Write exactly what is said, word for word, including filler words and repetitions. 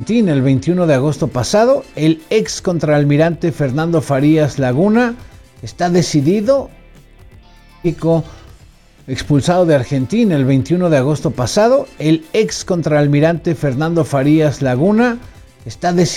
Argentina el veintiuno de agosto pasado. El ex contraalmirante Fernando Farías Laguna está decidido. México expulsado de Argentina el veintiuno de agosto pasado. El ex contraalmirante Fernando Farías Laguna está decidido.